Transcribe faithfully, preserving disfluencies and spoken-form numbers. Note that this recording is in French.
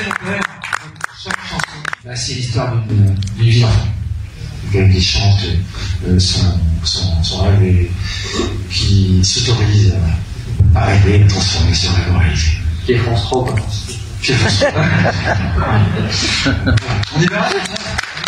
chaque chanson, bah, c'est l'histoire d'une vie d'enfant. Quelqu'un qui chante euh, son, son, son rêve et qui s'autorise à, à rêver, à transformer son rêve en réalité. Qui est France trois, quoi. Qui est France trois. On y va?